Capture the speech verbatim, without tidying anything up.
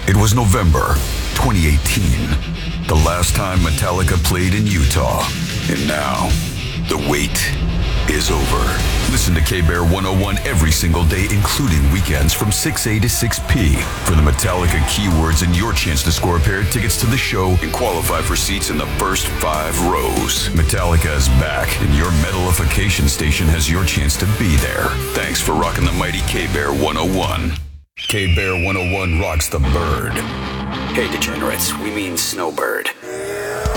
It was November twenty eighteen, the last time Metallica played in Utah. And now, the wait is over. Listen to K-Bear one oh one every single day, including weekends from six a to six p for the Metallica keywords and your chance to score a pair of tickets to the show and qualify for seats in the first five rows. Metallica is back, and your metalification station has your chance to be there. Thanks for rocking the mighty K-Bear one oh one. K-Bear one oh one rocks the bird. Hey, degenerates, we mean Snowbird.